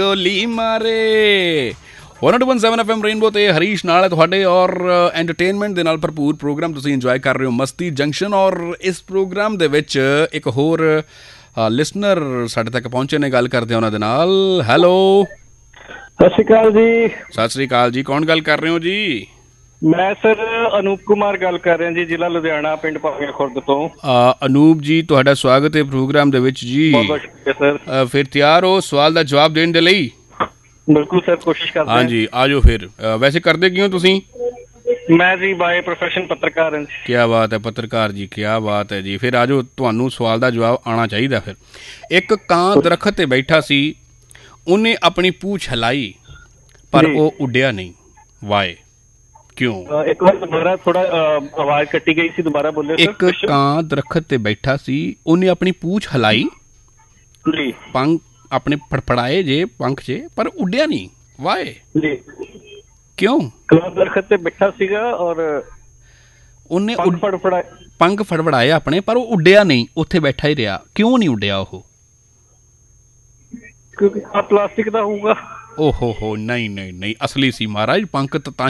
ਲੀ ਮਾਰੇ 101.7 FM rainbow ਤੇ ਹਰੀਸ਼ ਨਾਲ ਹੈ ਤੁਹਾਡੇ ਔਰ ਐਂਟਰਟੇਨਮੈਂਟ ਦੇ ਨਾਲ ਭਰਪੂਰ ਪ੍ਰੋਗਰਾਮ ਤੁਸੀਂ ਇੰਜੋਏ ਕਰ ਰਹੇ ਹੋ ਮਸਤੀ ਜੰਕਸ਼ਨ। ਔਰ ਇਸ ਪ੍ਰੋਗਰਾਮ ਦੇ ਵਿੱਚ ਇੱਕ ਹੋਰ ਲਿਸਨਰ ਸਾਡੇ ਤੱਕ ਪਹੁੰਚੇ ਨੇ, ਗੱਲ ਕਰਦੇ ਉਹਨਾਂ ਦੇ ਨਾਲ। ਹੈਲੋ, ਸਤਿ ਸ਼੍ਰੀ ਅਕਾਲ ਜੀ। ਸਤਿ ਸ਼੍ਰੀ ਅਕਾਲ ਜੀ, ਕੌਣ ਗੱਲ ਕਰ ਰਹੇ ਹੋ ਜੀ? ਮੈਂ ਸਰ ਅਨੂਪ ਕੁਮਾਰ ਗੱਲ ਕਰ ਰਿਹਾ ਜੀ, ਜ਼ਿਲ੍ਹਾ ਲੁਧਿਆਣਾ, ਪਿੰਡ ਭਾਗਿਆ ਖੁਰਦ ਤੋਂ। ਅਨੂਪ ਜੀ, ਤੁਹਾਡਾ ਸਵਾਗਤ ਹੈ ਪ੍ਰੋਗਰਾਮ ਦੇ ਵਿੱਚ ਜੀ। ਬਹੁਤ ਬਹੁਤ ਸ਼ੁਕਰੀਆ ਸਰ। ਫਿਰ ਤਿਆਰ ਹੋ ਸਵਾਲ ਦਾ ਜਵਾਬ ਦੇਣ ਦੇ ਲਈ? ਬਿਲਕੁਲ ਸਰ, ਕੋਸ਼ਿਸ਼ ਕਰਦੇ ਹਾਂ। ਹਾਂਜੀ, ਆ ਜਾਓ ਫਿਰ। ਵੈਸੇ ਕਰਦੇ ਕਿਉਂ ਤੁਸੀਂ? ਮੈਂ ਜੀ ਬਾਏ ਪ੍ਰੋਫੈਸ਼ਨ ਪੱਤਰਕਾਰ ਹਾਂ। ਕੀ ਬਾਤ ਹੈ ਪੱਤਰਕਾਰ ਜੀ, ਕੀ ਬਾਤ ਹੈ ਜੀ। ਫਿਰ ਆ ਜਾਓ, ਤੁਹਾਨੂੰ ਸਵਾਲ ਦਾ ਜਵਾਬ ਆਉਣਾ ਚਾਹੀਦਾ। ਫਿਰ ਇੱਕ ਕਾਂ ਦਰਖਤ ਤੇ ਬੈਠਾ ਸੀ, ਉਹਨੇ ਆਪਣੀ ਪੂਛ ਹਿਲਾਈ ਪਰ ਉਹ ਉੱਡਿਆ ਨਹੀਂ। ਵਾਏ? ਕਿਉਂ? ਇੱਕ ਵਾਰ ਦੁਬਾਰਾ, ਥੋੜਾ ਆਵਾਜ਼ ਕੱਟੀ ਗਈ ਸੀ, ਦੁਬਾਰਾ ਬੋਲਿਓ ਸਰ। ਇੱਕ ਕਾਂ ਦਰਖਤ ਤੇ ਬੈਠਾ ਸੀ, ਉਹਨੇ ਆਪਣੀ ਪੂਛ ਹਿਲਾਈ ਜੀ, ਪੰਖ ਆਪਣੇ ਫੜਫੜਾਏ ਜੇ ਪੰਖ ਜੇ, ਪਰ ਉੱਡਿਆ ਨਹੀਂ। ਵਾਏ? ਜੀ ਕਿਉਂ? ਕਾਂ ਦਰਖਤ ਤੇ ਬੈਠਾ ਸੀਗਾ ਔਰ ਉਹਨੇ ਪੰਖ ਫੜਫੜਾਏ ਆਪਣੇ, ਪਰ ਉਹ ਉੱਡਿਆ ਨਹੀਂ, ਉੱਥੇ ਬੈਠਾ ਹੀ ਰਿਹਾ। ਕਿਉਂ ਨਹੀਂ ਉੱਡਿਆ ਉਹ? ਕਿਉਂਕਿ ਪਲਾਸਟਿਕ ਦਾ ਹੋਊਗਾ। ਓਹੋ ਹੋ, ਨਹੀਂ ਨਹੀਂ ਨਹੀਂ, ਅਸਲੀ ਸੀ ਮਹਾਰਾਜ। ਪੰਖ ਤਾਂ